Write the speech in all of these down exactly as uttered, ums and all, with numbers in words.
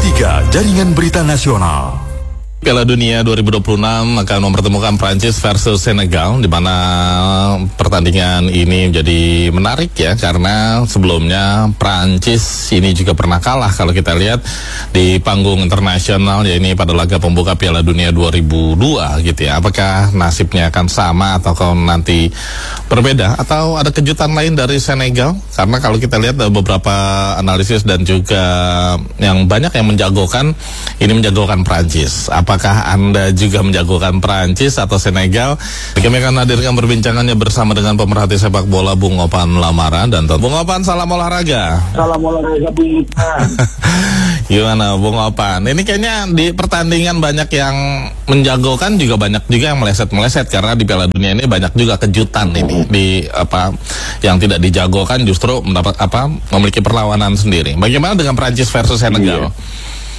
tiga Jaringan Berita Nasional. Piala Dunia dua ribu dua puluh enam akan mempertemukan Prancis versus Senegal, di mana pertandingan ini menjadi menarik ya, karena sebelumnya Prancis ini juga pernah kalah kalau kita lihat di panggung internasional, ya ini pada laga pembuka Piala Dunia dua ribu dua gitu ya. Apakah nasibnya akan sama atau kalau nanti berbeda, atau ada kejutan lain dari Senegal? Karena kalau kita lihat ada beberapa analisis dan juga yang banyak yang menjagokan ini menjagokan Prancis. Apa Apakah Anda juga menjagokan Prancis atau Senegal? Kami akan hadirkan perbincangannya bersama dengan pemerhati sepak bola Bung Opan Lamaran dan Bung Opan, salam olahraga. Salam olahraga Bung Opan. Gimana Bung Opan? Ini kayaknya di pertandingan banyak yang menjagokan, juga banyak juga yang meleset-meleset, karena di Piala Dunia ini banyak juga kejutan ini di apa yang tidak dijagokan justru mendapat apa memiliki perlawanan sendiri. Bagaimana dengan Prancis versus Senegal? Iya.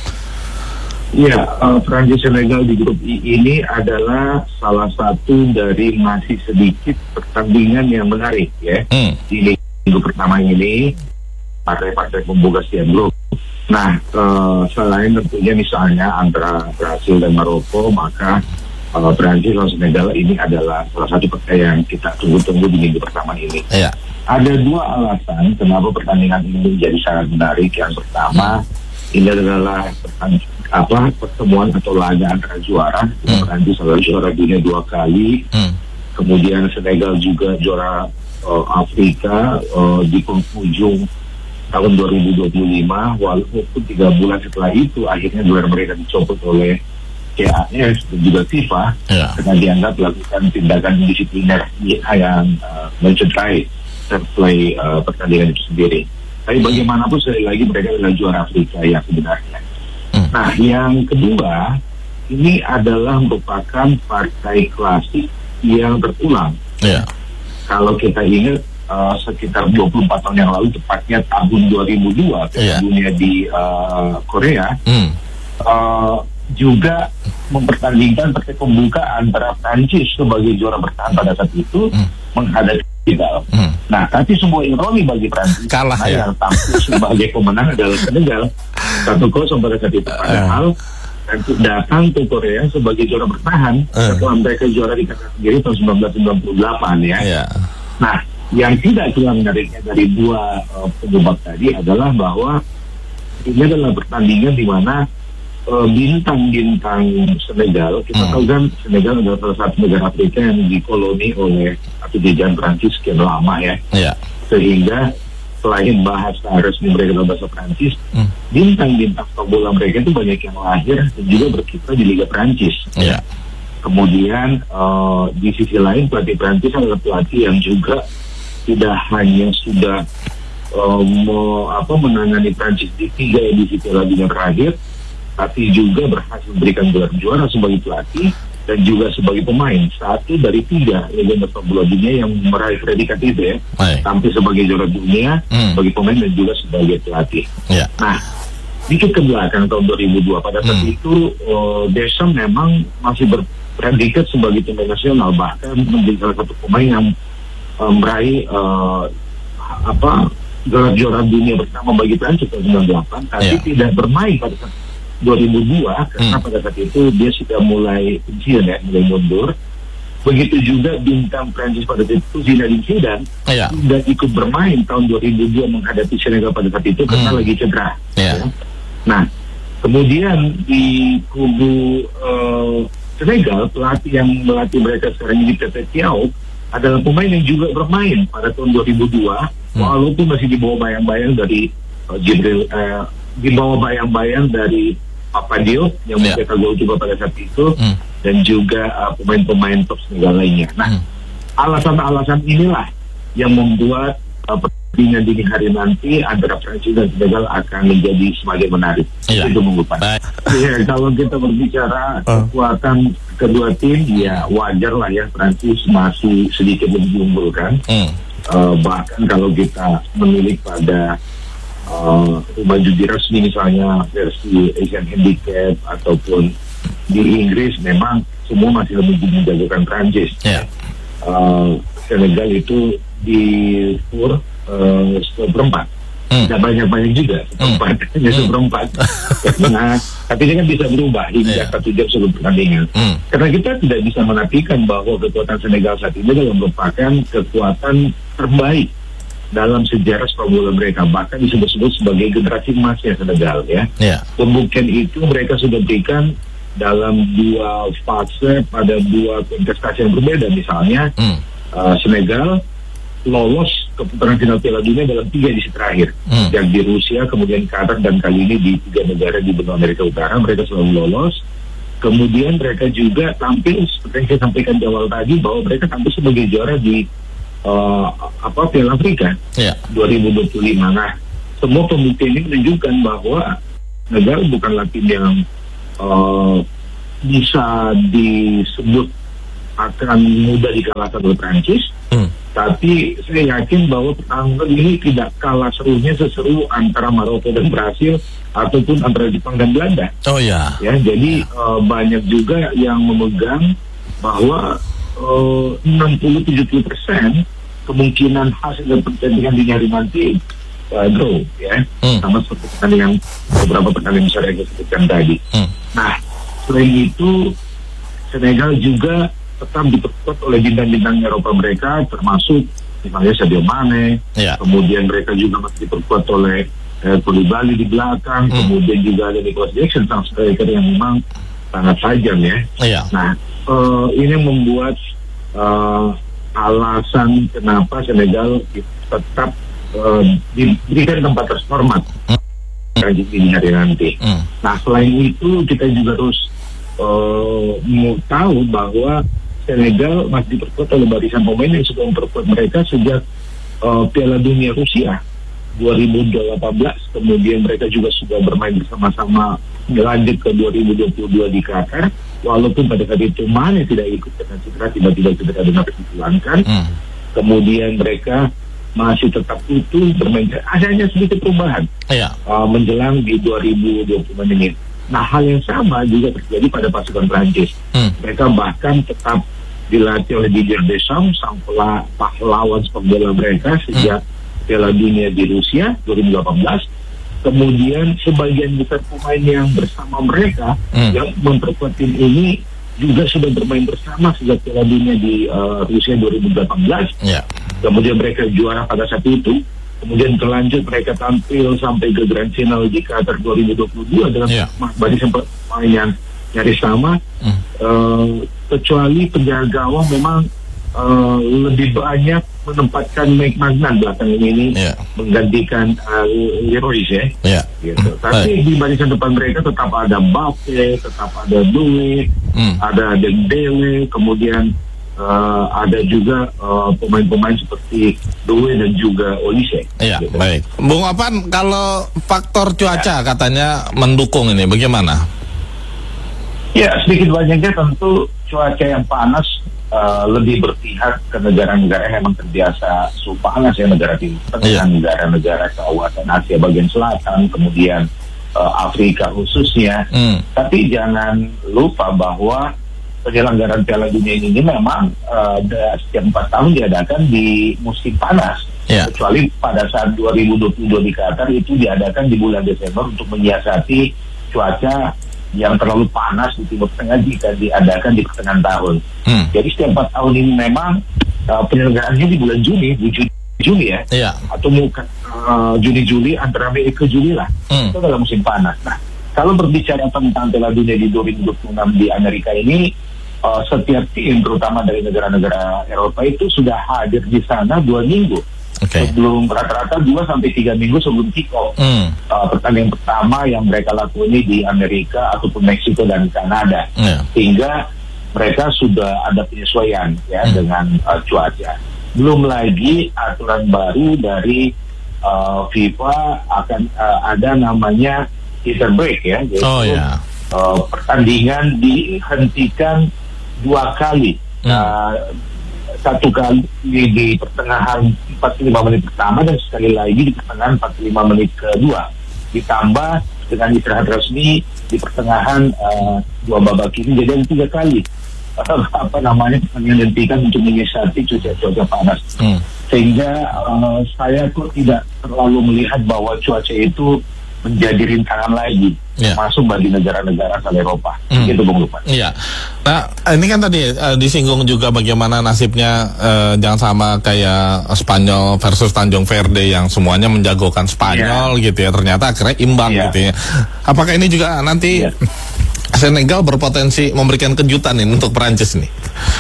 Ya, uh, Prancis Senegal di grup I ini adalah salah satu dari masih sedikit pertandingan yang menarik ya. Hmm. Di minggu pertama ini partai-partai pembuka setiap grup. Nah, uh, selain tentunya misalnya antara Brasil dan Maroko, maka uh, Prancis dan Senegal ini adalah salah satu partai yang kita tunggu-tunggu di minggu pertama ini. Yeah. Ada dua alasan kenapa pertandingan ini menjadi sangat menarik. Yang pertama, hmm. ini adalah pertandingan apa pertemuan atau laga antara juara. hmm. Prancis adalah juara dunia dua kali, hmm. kemudian Senegal juga juara uh, Afrika uh, di penghujung tahun dua ribu dua puluh lima, walaupun tiga bulan setelah itu akhirnya gelar mereka dicopot oleh C A S dan juga FIFA, yeah. karena dianggap melakukan tindakan disipliner yang uh, mencederai fair play uh, pertandingan itu sendiri. Tapi bagaimanapun sekali lagi mereka adalah juara Afrika yang sebenarnya. Nah, yang kedua, ini adalah merupakan partai klasik yang berulang. Yeah. Kalau kita ingat, uh, sekitar dua puluh empat tahun yang lalu, tepatnya tahun dua ribu dua, Piala yeah. Dunia di uh, Korea, mm. uh, juga mempertandingkan partai pembuka antara Prancis sebagai juara bertahan pada saat itu, mm. menghadapi Senegal. Mm. Nah, tapi sebuah ironi bagi Prancis, kalah ya. Yang tampil sebagai pemenang adalah Senegal. Satu kosong pada saat itu. Padahal uh. datang ke Korea sebagai juara bertahan uh. setelah mereka juara di kandang sendiri tahun seribu sembilan ratus sembilan puluh delapan ya. Yeah. Nah, yang tidak kalah menariknya dari dua uh, penyebab tadi adalah bahwa ini adalah pertandingan di mana uh, bintang-bintang Senegal, kita hmm. tahu kan Senegal adalah salah satu negara Afrika yang dikoloni oleh atau jajahan Prancis sekian lama ya. Yeah. Sehingga selain bahasa resmi mereka dalam bahasa Prancis, hmm. bintang-bintang sepak bola mereka itu banyak yang lahir dan juga berkiprah di Liga Prancis. Yeah. Kemudian uh, di sisi lain pelatih Prancis adalah pelatih yang juga tidak hanya sudah uh, mau, apa, menangani Prancis di tiga edisi Piala Dunia terakhir, tapi juga berhasil memberikan gelar juara sebagai pelatih dan juga sebagai pemain, satu dari tiga legenda sepak bola dunia yang meraih predikat itu ya, tampil sebagai juara dunia, hmm. sebagai pemain dan juga sebagai pelatih. Yeah. Nah, dikit ke belakang tahun dua ribu dua pada saat hmm. itu uh, Deschamps memang masih berpredikat sebagai pemain nasional, bahkan menjadi salah satu pemain yang uh, meraih uh, apa gelar juara dunia bersama bagi Prancis tahun sembilan puluh delapan, tapi yeah. tidak bermain pada saat dua ribu dua karena hmm. pada saat itu dia sudah mulai pensiun ya, mulai mundur. Begitu juga bintang Prancis pada saat itu Zinedine Zidane yeah. tidak ikut bermain tahun dua ribu dua menghadapi Senegal pada saat itu karena hmm. lagi cedera. Yeah. Ya. Nah, kemudian di kubu uh, Senegal, pelatih yang melatih mereka sekarang ini Pepe Thiaw adalah pemain yang juga bermain pada tahun dua ribu dua hmm. walaupun masih di bawah bayang-bayang dari uh, Jibril uh, di bawah bayang-bayang dari Papa Diop yang yeah. mencetak gol juga pada saat itu, mm. dan juga uh, pemain-pemain top Senegal lainnya. Nah, mm. alasan-alasan inilah yang membuat uh, pertandingan dini hari nanti antara Prancis dan Senegal akan menjadi semakin menarik. Yeah. Itu mengupaya. Ya, kalau kita berbicara uh. kekuatan kedua tim, ya wajar lah ya Prancis masih sedikit lebih diunggulkan. Mm. Uh, bahkan kalau kita menilik pada Uh, rumah judi resmi misalnya versi Asian Handicap ataupun di Inggris, memang semua masih lebih menjagokan Prancis. Yeah. Uh, Senegal itu di skor uh, seperempat Hmm. Tidak banyak-banyak juga, seperempat, Hmm. hanya seperempat. Nah, tapi ini kan bisa berubah hingga Yeah. satu jam sebelum pertandingan. Hmm. Karena kita tidak bisa menafikan bahwa kekuatan Senegal saat ini adalah merupakan kekuatan terbaik dalam sejarah sepak bola mereka, bahkan disebut-sebut sebagai generasi emasnya Senegal ya. Yeah. Pembuktian itu mereka sudah berikan dalam dua fase pada dua kontestasi yang berbeda. Misalnya Hmm. uh, Senegal lolos ke putaran final Piala Dunia dalam tiga edisi terakhir, Hmm. yang di Rusia, kemudian Qatar, dan kali ini di tiga negara di benua Amerika Utara mereka selalu lolos. Kemudian mereka juga tampil seperti yang saya sampaikan di awal tadi, bahwa mereka tampil sebagai juara di uh, apa Piala Afrika Yeah. dua ribu dua puluh lima. Nah, semua pembuktian ini menunjukkan bahwa Senegal bukanlah tim yang uh, bisa disebut akan mudah dikalahkan oleh Prancis. Hmm. Tapi saya yakin bahwa pertandingan ini tidak kalah serunya seseru antara Maroko dan Brasil ataupun antara Jepang dan Belanda. Oh ya. Ya, jadi uh, banyak juga yang memegang bahwa uh, enam puluh sampai tujuh puluh persen kemungkinan hasil dari pertandingan di hari nanti uh, draw ya. Hmm. Sama seperti pertandingan beberapa pertandingan besar yang saya sebutkan tadi. Hmm. Nah, selain itu Senegal juga tetap diperkuat oleh bintang-bintang Eropa mereka, termasuk misalnya Sadio Mane. Ya. Kemudian mereka juga masih diperkuat oleh eh, Koulibaly di belakang. Hmm. Kemudian juga ada Nicolas Jackson, sang striker yang memang sangat tajam ya. Iya. Nah, eh, ini membuat eh, alasan kenapa Senegal tetap eh, diberikan tempat terhormat Hmm. di hari nanti. Hmm. Nah, selain itu kita juga harus uh, mau tahu bahwa Senegal masih diperkuat oleh barisan pemain yang sudah memperkuat mereka sejak uh, Piala Dunia Rusia dua ribu delapan belas. Kemudian mereka juga sudah bermain bersama-sama lanjut ke dua ribu dua puluh dua di Qatar. Walaupun pada saat itu Mane tidak ikut karena cedera, tiba-tiba cedera dan harus dipulangkan. Hmm. Kemudian mereka masih tetap utuh bermain. Hanya sedikit perubahan Iya. uh, menjelang di dua ribu dua puluh menit. Nah, hal yang sama juga terjadi pada pasukan Prancis. Hmm. Mereka bahkan tetap dilatih oleh Didier Deschamps, sang pela- pahlawan sepak bola mereka sejak hmm. Piala Dunia di Rusia dua ribu delapan belas. Kemudian sebagian besar pemain yang bersama mereka hmm. yang memperkuat tim ini juga sudah bermain bersama sejak Piala Dunia di uh, Rusia dua ribu delapan belas. Iya. Kemudian mereka juara pada saat itu. Kemudian terlanjut mereka tampil sampai ke Grand Final di Qatar dua ribu dua puluh dua dengan yeah. barisan pemain yang nyaris sama. Mm. Uh, kecuali penjaga gawang memang uh, lebih banyak menempatkan Mike Magnan belakangan ini yeah. menggantikan uh, Leroy ya. Yeah. Gitu. Tapi di barisan depan mereka tetap ada Mbappe, tetap ada Doué, Mm. ada Dembele, kemudian Uh, ada juga uh, pemain-pemain seperti Doué dan juga Olise. Iya, gitu. baik. Bung Opan, kalau faktor cuaca katanya mendukung ini, bagaimana? Ya, sedikit banyaknya tentu cuaca yang panas uh, lebih berpihak ke negara-negara yang memang terbiasa suhu panas ya, negara Timur Tengah, Iya. negara-negara kawasan Asia bagian selatan, kemudian uh, Afrika khususnya. Hmm. Tapi jangan lupa bahwa penyelenggaraan Piala Dunia ini memang uh, setiap empat tahun diadakan di musim panas. Yeah. Kecuali pada saat dua ribu dua puluh dua di Qatar itu diadakan di bulan Desember untuk menyiasati cuaca yang terlalu panas di Timur Tengah jika diadakan di pertengahan tahun. Hmm. Jadi setiap empat tahun ini memang uh, penyelenggaraannya di bulan Juni, di Juni, Juni ya, Iya. atau mungkin uh, Juni-Juli antara Mei ke Juli lah. Hmm. Itu adalah musim panas. Nah, kalau berbicara tentang Piala Dunia di dua ribu dua puluh enam di Amerika ini, Uh, setiap tim, terutama dari negara-negara Eropa itu sudah hadir di sana dua minggu Okay. sebelum, rata-rata dua sampai tiga minggu sebelum kick-off. Hmm. Uh, pertandingan pertama yang mereka lakoni di Amerika ataupun Meksiko dan Kanada, Yeah. sehingga mereka sudah ada penyesuaian ya Hmm. dengan uh, cuaca. Belum lagi aturan baru dari uh, FIFA akan uh, ada namanya heater break ya, yaitu Oh ya. uh, pertandingan dihentikan dua kali. Hmm. Uh, satu kali di pertengahan empat puluh lima menit pertama dan sekali lagi di pertengahan empat puluh lima menit kedua, ditambah dengan istirahat resmi di pertengahan uh, dua babak ini. Jadi ada tiga kali uh, apa namanya pertandingan dihentikan untuk menyiasati cuaca cuaca panas. Hmm. sehingga uh, saya kok tidak terlalu melihat bahwa cuaca itu menjadi rintangan lagi yeah. masuk bagi negara-negara asal Eropa. Mm. Gitu Bung Lukman. Iya. Nah, ini kan tadi uh, disinggung juga bagaimana nasibnya uh, jangan sama kayak Spanyol versus Tanjung Verde yang semuanya menjagokan Spanyol yeah. gitu ya. Ternyata akhirnya imbang yeah. gitu ya. Apakah ini juga nanti yeah. Senegal berpotensi memberikan kejutan ini untuk Perancis nih?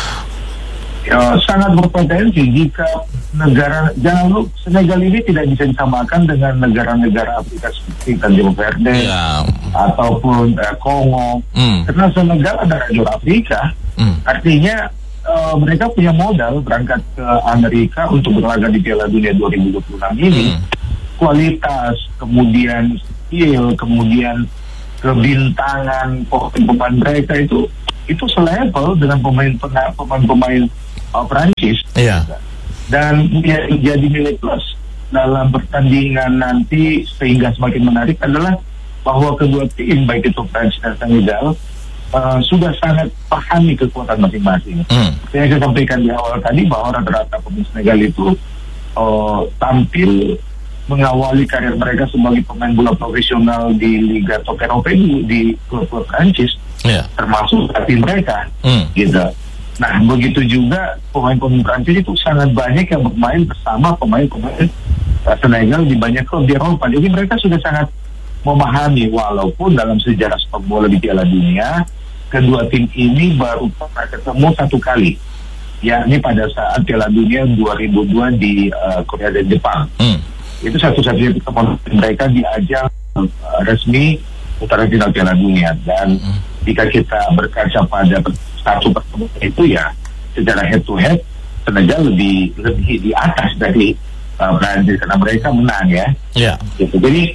Ya, sangat berpotensi jika negara, jangan lupa Senegal ini tidak bisa disamakan dengan negara-negara Afrika seperti Tanjung Verde ya. ataupun eh, Kongo, hmm. karena Senegal adalah negara Afrika, hmm. artinya uh, mereka punya modal berangkat ke Amerika untuk berlaga di Piala Dunia dua ribu dua puluh enam ini, hmm. kualitas, kemudian skill, kemudian kebintangan pemain mereka itu itu selevel dengan pemain-pemain uh, Prancis. Iya. Dan ya, jadi nilai plus dalam pertandingan nanti sehingga semakin menarik adalah bahwa kedua tim baik itu Prancis dan Senegal uh, sudah sangat pahami kekuatan masing-masing. Mm. Yang saya sampaikan di awal tadi bahwa rata-rata pemain Senegal itu uh, tampil mengawali karir mereka sebagai pemain bola profesional di Liga Top Eropa di klub-klub Prancis, yeah. termasuk tim mereka, mm. gitu. Nah, begitu juga pemain-pemain Prancis itu sangat banyak yang bermain bersama pemain-pemain uh, Senegal di banyak klub di Eropa. Jadi mereka sudah sangat memahami, walaupun dalam sejarah sepak bola di Piala Dunia kedua tim ini baru pernah ketemu satu kali, yakni pada saat Piala Dunia dua ribu dua di uh, Korea dan Jepang. Mm. Itu satu-satunya pertemuan mereka di ajang uh, resmi putaran final Piala Dunia. Dan mm. jika kita berkaca pada satu pertemuan itu ya secara head to head Senegal lebih lebih di atas dari uh, Prancis karena mereka menang ya. Yeah. Gitu. Jadi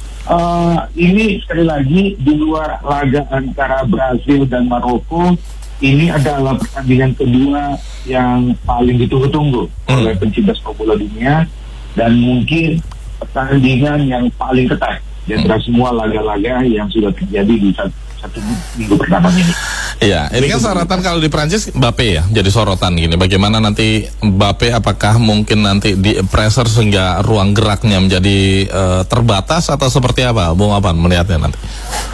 uh, ini sekali lagi di luar laga antara Brazil dan Maroko, ini adalah pertandingan kedua yang paling ditunggu-tunggu mm. oleh pencinta sepak bola dunia dan mungkin pertandingan yang paling ketat di antara hmm. semua laga-laga yang sudah terjadi di satu, satu minggu pertama ini. Iya, ini kan sorotan kalau di Prancis Mbappe ya, jadi sorotan gini. Bagaimana nanti Mbappe, apakah mungkin nanti di pressure sehingga ruang geraknya menjadi uh, terbatas atau seperti apa, Bung Apan melihatnya nanti?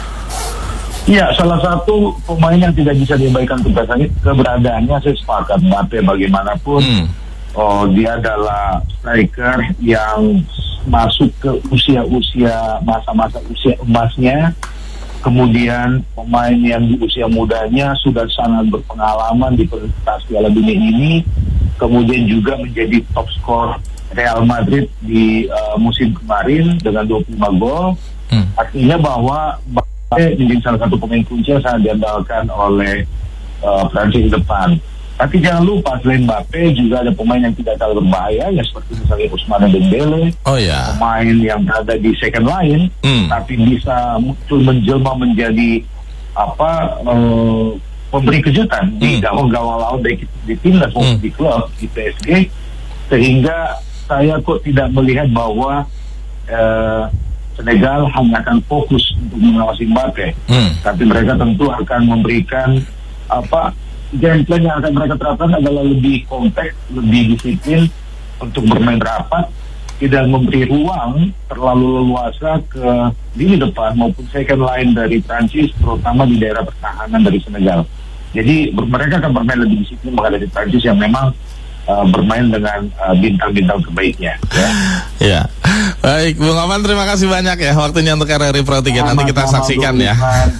Iya, salah satu pemain yang tidak bisa diabaikan keberadaannya, saya sepakat Mbappe bagaimanapun. Hmm. Oh, dia adalah striker yang masuk ke usia-usia masa-masa usia emasnya, kemudian pemain yang di usia mudanya sudah sangat berpengalaman di pentas Piala Dunia ini, kemudian juga menjadi top skor Real Madrid di uh, musim kemarin dengan dua puluh lima gol. Hmm. Artinya bahwa Mbappe menjadi salah satu pemain kunci yang sangat diandalkan oleh uh, Prancis di depan. Tapi jangan lupa selain Mbappe juga ada pemain yang tidak terlalu berbahaya ya seperti misalnya Ousmane Dembele, oh, yeah. pemain yang berada di second line mm. tapi bisa muncul menjelma menjadi apa uh, pemberi kejutan mm. di gawang-gawang lawan baik di timnas maupun mm. di klub di P S G, sehingga saya kok tidak melihat bahwa uh, Senegal hanya akan fokus untuk mengawasi Mbappe, mm. tapi mereka tentu akan memberikan apa game plan yang akan mereka terapkan adalah lebih kompak, lebih disiplin untuk bermain rapat, tidak memberi ruang terlalu leluasa ke lini depan maupun second line dari Prancis, terutama di daerah pertahanan dari Senegal. Jadi mereka akan bermain lebih disiplin menghadapi Prancis yang memang uh, bermain dengan uh, bintang-bintang terbaiknya. Ya. Ya. Baik, Bung Aman, terima kasih banyak ya waktunya untuk R R I Pro tiga. Nanti kita saksikan ya.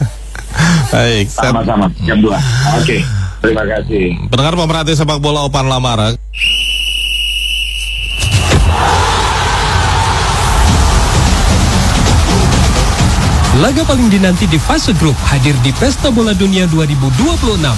Baik, sama-sama jam dua. Oke. Okay. Terima kasih. Pendengar pemerhati sepak bola Opan Lamara. Laga paling dinanti di fase grup hadir di Pesta Bola Dunia dua ribu dua puluh enam.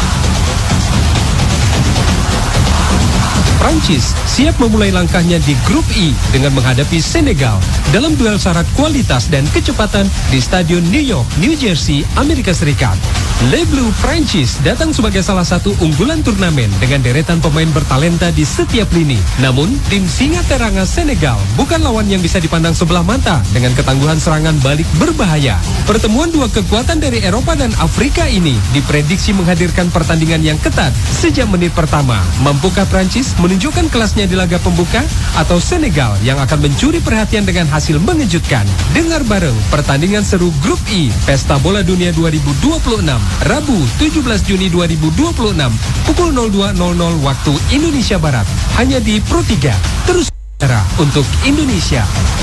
Prancis siap memulai langkahnya di grup I dengan menghadapi Senegal dalam duel syarat kualitas dan kecepatan di Stadion New York, New Jersey, Amerika Serikat. Le Bleu Prancis datang sebagai salah satu unggulan turnamen dengan deretan pemain bertalenta di setiap lini. Namun, tim Singa Teranga Senegal bukan lawan yang bisa dipandang sebelah mata dengan ketangguhan serangan balik berbahaya. Pertemuan dua kekuatan dari Eropa dan Afrika ini diprediksi menghadirkan pertandingan yang ketat sejak menit pertama. Mampukah Prancis menunjukkan kelasnya Dunia di laga pembuka atau Senegal yang akan mencuri perhatian dengan hasil mengejutkan? Dengar bareng pertandingan seru Grup I Pesta Bola Dunia dua ribu dua puluh enam Rabu tujuh belas Juni dua ribu dua puluh enam pukul nol dua nol nol waktu Indonesia Barat hanya di Pro tiga. Terus cara untuk Indonesia.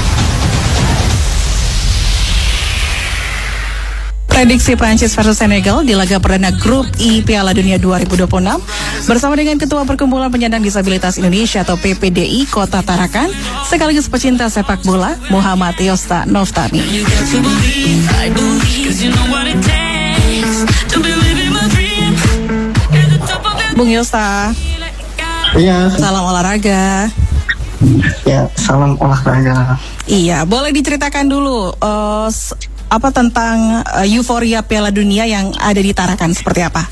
Prediksi Prancis versus Senegal di laga perdana Grup I Piala Dunia dua ribu dua puluh enam bersama dengan Ketua Perkumpulan Penyandang Disabilitas Indonesia atau P P D I Kota Tarakan sekaligus pecinta sepak bola Muhammad Yosta Noftami. Bung Yosta. Iya. Salam olahraga. Ya, salam olahraga. Iya, boleh diceritakan dulu uh, apa tentang uh, euforia Piala Dunia yang ada di Tarakan seperti apa?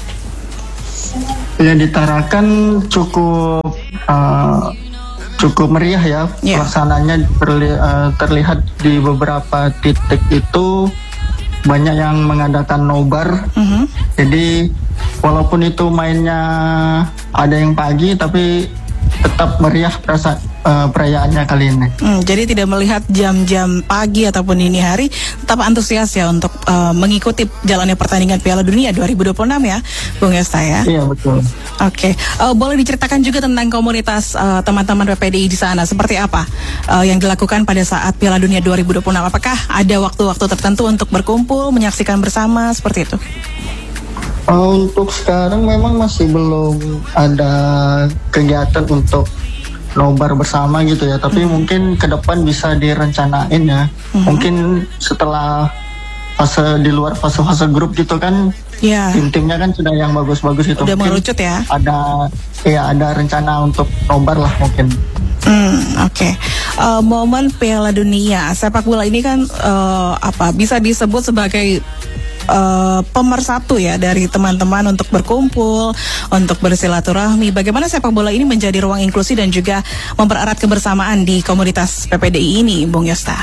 Ya, di Tarakan cukup uh, cukup meriah ya. Yeah. Pelaksananya terli- uh, terlihat di beberapa titik itu banyak yang mengadakan nobar. Mm-hmm. Jadi walaupun itu mainnya ada yang pagi tapi tetap meriah perasa, uh, perayaannya kali ini. Hmm, jadi tidak melihat jam-jam pagi ataupun dini hari, tetap antusias ya untuk uh, mengikuti jalannya pertandingan Piala Dunia dua ribu dua puluh enam ya, Bung Yosta ya. Iya betul. Oke, okay. uh, boleh diceritakan juga tentang komunitas uh, teman-teman P P D I di sana, seperti apa uh, yang dilakukan pada saat Piala Dunia dua ribu dua puluh enam? Apakah ada waktu-waktu tertentu untuk berkumpul, menyaksikan bersama, seperti itu? Uh, untuk sekarang memang masih belum ada kegiatan untuk nobar bersama gitu ya, tapi hmm. mungkin ke depan bisa direncanain ya. Hmm. Mungkin setelah fase di luar fase-fase grup gitu kan, yeah. tim-timnya kan sudah yang bagus-bagus itu. Udah mengerucut ya? Ada, ya ada rencana untuk nobar lah mungkin. Hmm, oke. Okay. Uh, momen Piala Dunia sepak bola ini kan uh, apa bisa disebut sebagai Uh, pemersatu ya dari teman-teman untuk berkumpul, untuk bersilaturahmi. Bagaimana sepak bola ini menjadi ruang inklusi dan juga mempererat kebersamaan di komunitas P P D I ini, Bung Yosta?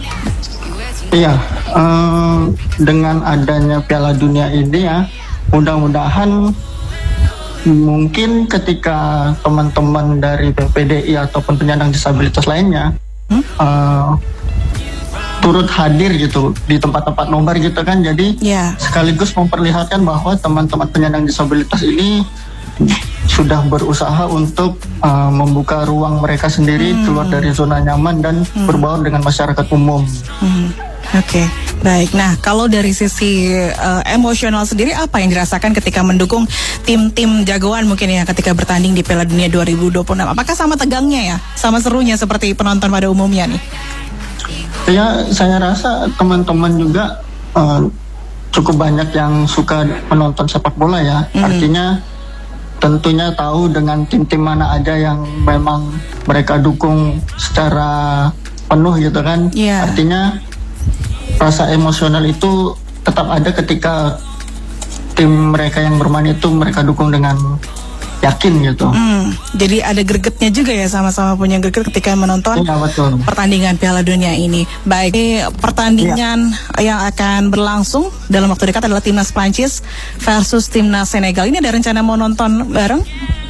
Iya, um, dengan adanya Piala Dunia ini ya, mudah-mudahan mungkin ketika teman-teman dari P P D I ataupun penyandang disabilitas lainnya hmm? uh, turut hadir gitu di tempat-tempat nobar gitu kan, jadi yeah. sekaligus memperlihatkan bahwa teman-teman penyandang disabilitas ini sudah berusaha untuk uh, membuka ruang mereka sendiri hmm. keluar dari zona nyaman dan hmm. berbaur dengan masyarakat umum. Hmm. Oke, okay. Baik. Nah, kalau dari sisi uh, emosional sendiri apa yang dirasakan ketika mendukung tim-tim jagoan mungkin ya ketika bertanding di Piala Dunia dua ribu dua puluh enam? Apakah sama tegangnya ya, sama serunya seperti penonton pada umumnya nih? Ya, saya rasa teman-teman juga uh, cukup banyak yang suka menonton sepak bola ya. Mm. Artinya tentunya tahu dengan tim-tim mana aja yang memang mereka dukung secara penuh gitu kan. Yeah. Artinya rasa emosional itu tetap ada ketika tim mereka yang bermain itu mereka dukung dengan yakin gitu. Hmm, jadi ada gregetnya juga ya, sama-sama punya greget ketika menonton ya, betul. pertandingan Piala Dunia ini. Baik, ini pertandingan ya. yang akan berlangsung dalam waktu dekat adalah timnas Prancis versus timnas Senegal. Ini ada rencana mau nonton bareng?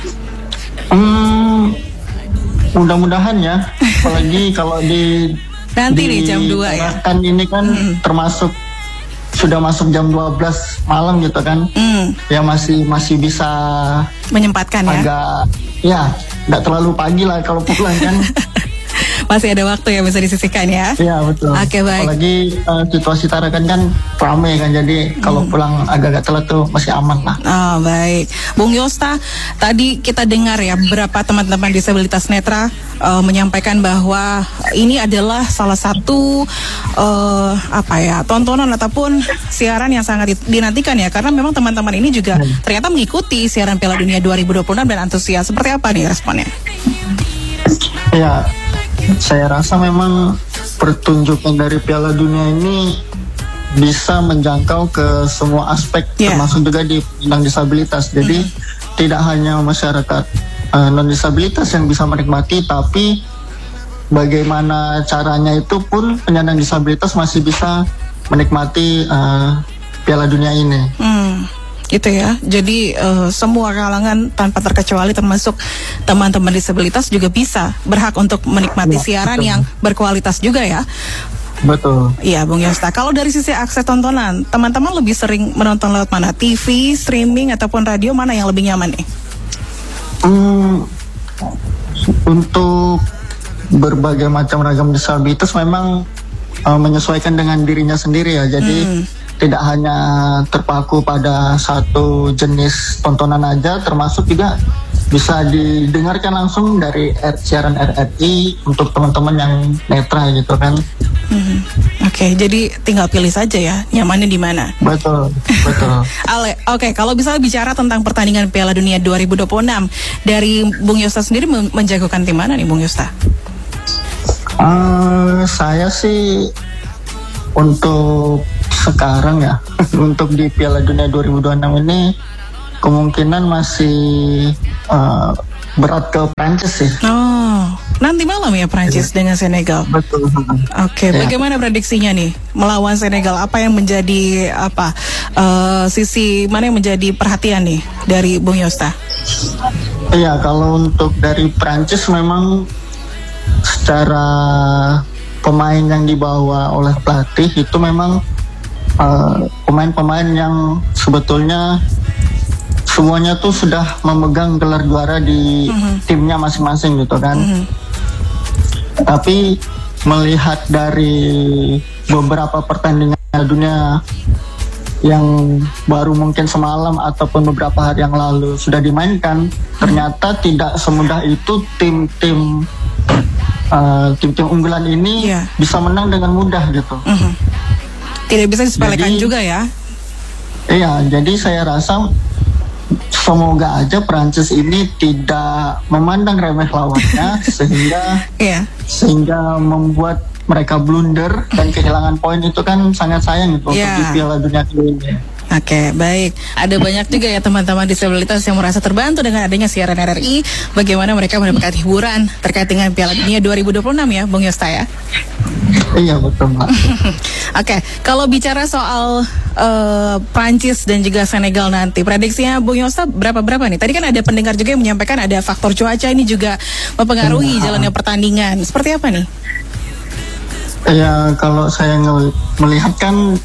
Hmm, mudah-mudahan ya. Apalagi kalau di nanti di nih jam dua ya. Kan ini kan hmm. termasuk sudah masuk jam dua belas malam gitu kan. Mm. Ya masih masih bisa menyempatkan ya. Agak ya enggak terlalu pagi lah kalau pulang kan. Masih ada waktu yang bisa disisihkan ya. Iya betul. Oke, baik. Apalagi uh, situasi Tarakan kan ramai kan, jadi kalau hmm. pulang agak-agak telat tuh masih aman lah. Oh baik, Bung Yosta, tadi kita dengar ya beberapa teman-teman disabilitas netra uh, menyampaikan bahwa ini adalah salah satu uh, apa ya tontonan ataupun siaran yang sangat dinantikan ya, karena memang teman-teman ini juga hmm. ternyata mengikuti siaran Piala Dunia dua ribu dua puluh enam dan antusias. Seperti apa nih responnya? Ya, saya rasa memang pertunjukan dari Piala Dunia ini bisa menjangkau ke semua aspek, yeah. termasuk juga di penyandang disabilitas. Jadi mm. tidak hanya masyarakat uh, non disabilitas yang bisa menikmati, tapi bagaimana caranya itu pun penyandang disabilitas masih bisa menikmati uh, Piala Dunia ini. Mm. Gitu ya. Jadi uh, semua kalangan tanpa terkecuali termasuk teman-teman disabilitas juga bisa berhak untuk menikmati Ya, siaran betul. yang berkualitas juga ya. Betul. Iya, Bung Yosta. Kalau dari sisi akses tontonan, teman-teman lebih sering menonton lewat mana? T V, streaming, ataupun radio, mana yang lebih nyaman nih? Hmm, untuk berbagai macam ragam disabilitas memang uh, menyesuaikan dengan dirinya sendiri ya. Jadi Hmm. tidak hanya terpaku pada satu jenis tontonan aja, termasuk juga bisa didengarkan langsung dari R- siaran R R I untuk teman-teman yang netra gitu kan. Hmm. Oke, jadi tinggal pilih saja ya, nyamannya di mana. Betul, betul. Ale, oke, kalau bisa bicara tentang pertandingan Piala Dunia dua ribu dua puluh enam, dari Bung Yosta sendiri men- menjagokan tim mana nih, Bung Yosta? Uh, saya sih untuk sekarang ya, untuk di Piala Dunia dua ribu dua puluh enam ini kemungkinan masih uh, berat ke Prancis sih. Oh, nanti malam ya Prancis dengan Senegal. Betul. Oke, Ya. bagaimana prediksinya nih melawan Senegal? Apa yang menjadi apa uh, sisi mana yang menjadi perhatian nih dari Bung Yosta? Iya, kalau untuk dari Prancis memang secara pemain yang dibawa oleh pelatih itu memang uh, pemain-pemain yang sebetulnya semuanya tuh sudah memegang gelar juara di Mhm. timnya masing-masing gitu kan. Mhm. Tapi melihat dari beberapa pertandingan dunia yang baru mungkin semalam ataupun beberapa hari yang lalu sudah dimainkan, ternyata tidak semudah itu tim-tim uh, tim-tim unggulan ini Iya. bisa menang dengan mudah gitu. Mhm. Tidak bisa disepelekan Jadi- juga ya. Iya, jadi saya rasa semoga aja Prancis ini tidak memandang remeh lawannya sehingga Iya. sehingga membuat mereka blunder dan kehilangan poin itu kan sangat sayang gitu Iya. untuk di Piala Dunia kali ini. Oke, baik. Ada banyak juga ya teman-teman disabilitas yang merasa terbantu dengan adanya siaran R R I. Bagaimana mereka mendapatkan hiburan terkait dengan Piala Dunia dua ribu dua puluh enam ya, Bung Yosta ya? Iya betul Mbak. Oke, kalau bicara soal uh, Prancis dan juga Senegal nanti, prediksinya Bung Yosta berapa-berapa nih? Tadi kan ada pendengar juga yang menyampaikan ada faktor cuaca ini juga mempengaruhi jalannya pertandingan. Seperti apa nih? Ya kalau saya ngel- melihat kan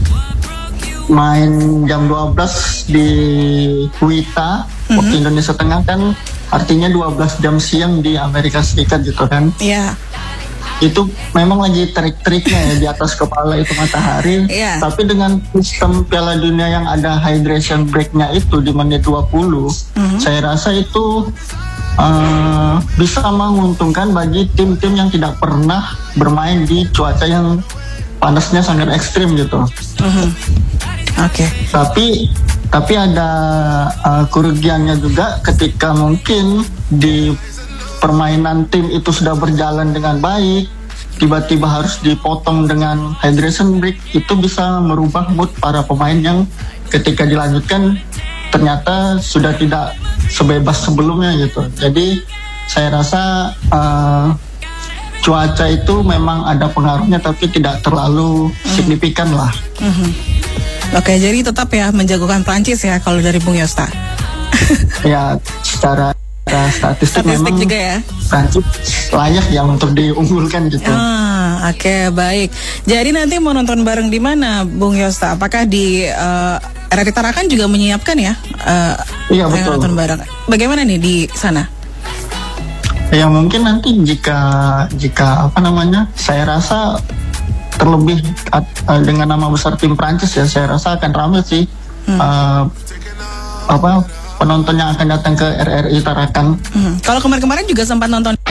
main jam dua belas di Wita waktu Indonesia Tengah kan artinya dua belas jam siang di Amerika Serikat gitu kan. Iya. Itu memang lagi trik-triknya ya di atas kepala itu matahari. Iya. Tapi dengan sistem Piala Dunia yang ada hydration breaknya itu di menit dua puluh, saya rasa itu uh, bisa menguntungkan bagi tim-tim yang tidak pernah bermain di cuaca yang panasnya sangat ekstrim gitu. Mhm. Oke. Tapi tapi ada uh, kerugiannya juga ketika mungkin di permainan tim itu sudah berjalan dengan baik, tiba-tiba harus dipotong dengan hydration break, itu bisa merubah mood para pemain yang ketika dilanjutkan ternyata sudah tidak sebebas sebelumnya gitu. Jadi saya rasa uh, cuaca itu memang ada pengaruhnya tapi tidak terlalu signifikan lah. Mhm. Oke, jadi tetap ya menjagokan Prancis ya kalau dari Bung Yosta. Ya secara, secara statistik, Statistik memang juga ya. Prancis layak ya untuk diunggulkan gitu. Ah, oke, baik. Jadi nanti mau nonton bareng di mana, Bung Yosta? Apakah di uh, R R I Tarakan juga menyiapkan ya? Uh, Iya, yang betul. Nonton bareng. Bagaimana nih di sana? Ya mungkin nanti jika jika apa namanya, saya rasa terlebih at- uh, dengan nama besar tim Prancis ya, saya rasa akan ramai sih uh, apa penonton yang akan datang ke R R I Tarakan. Hmm. Kalau kemarin-kemarin juga sempat nonton